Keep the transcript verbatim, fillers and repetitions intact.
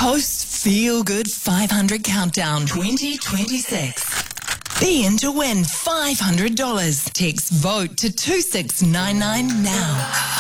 Coast Feel Good five hundred Countdown twenty twenty-six. Be in to win five hundred dollars. Text VOTE to two six nine nine now.